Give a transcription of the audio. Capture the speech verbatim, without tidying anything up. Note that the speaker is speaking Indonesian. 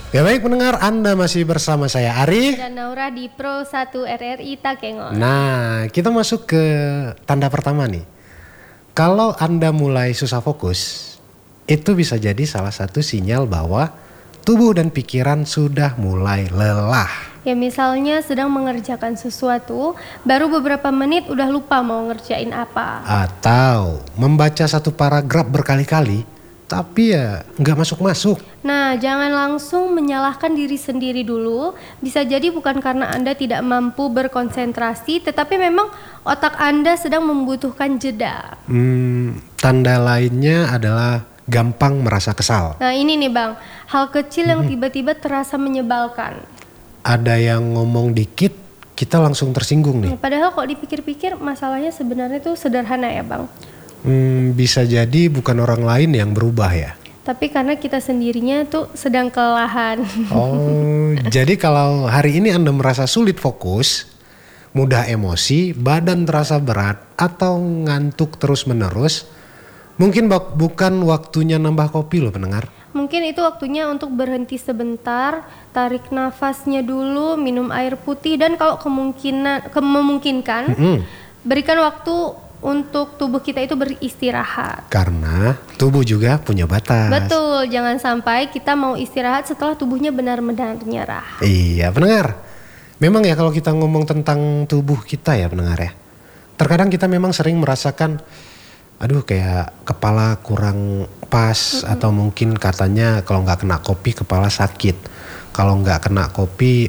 Ya baik pendengar, Anda masih bersama saya Ari dan Naura di Pro satu R R I Takengon. Nah, kita masuk ke tanda pertama nih. Kalau Anda mulai susah fokus, itu bisa jadi salah satu sinyal bahwa tubuh dan pikiran sudah mulai lelah. Ya misalnya sedang mengerjakan sesuatu, baru beberapa menit udah lupa mau ngerjain apa. Atau membaca satu paragraf berkali-kali, tapi ya nggak masuk-masuk. Nah, jangan langsung menyalahkan diri sendiri dulu. Bisa jadi bukan karena Anda tidak mampu berkonsentrasi, tetapi memang otak Anda sedang membutuhkan jeda. Hmm, tanda lainnya adalah gampang merasa kesal. Nah ini nih Bang, hal kecil yang tiba-tiba terasa menyebalkan. Ada yang ngomong dikit, kita langsung tersinggung nih. Nah, padahal kalau dipikir-pikir masalahnya sebenarnya tuh sederhana ya Bang. Hmm, bisa jadi bukan orang lain yang berubah ya. Tapi karena kita sendirinya tuh sedang kelelahan. Oh, jadi kalau hari ini Anda merasa sulit fokus, mudah emosi, badan terasa berat, atau ngantuk terus-menerus, mungkin bak- bukan waktunya nambah kopi loh pendengar. Mungkin itu waktunya untuk berhenti sebentar, tarik nafasnya dulu, minum air putih, dan kalau kemungkinan ke- memungkinkan, Mm-mm. berikan waktu untuk tubuh kita itu beristirahat. Karena tubuh juga punya batas. Betul, jangan sampai kita mau istirahat setelah tubuhnya benar-benar nyerah. Iya pendengar, memang ya kalau kita ngomong tentang tubuh kita ya pendengar ya, terkadang kita memang sering merasakan aduh kayak kepala kurang pas, mm-hmm. atau mungkin katanya kalau nggak kena kopi kepala sakit, kalau nggak kena kopi